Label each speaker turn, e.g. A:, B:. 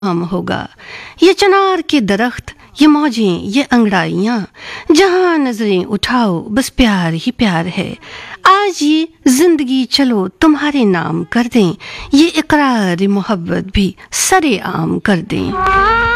A: आम होगा। ये चिनार के दरख्त, ये मौजें, ये अंगड़ाइयाँ, जहाँ नजरें उठाओ बस प्यार ही प्यार है। आज ये जिंदगी चलो तुम्हारे नाम कर दें, ये इकरार मोहब्बत भी सरे आम कर दें।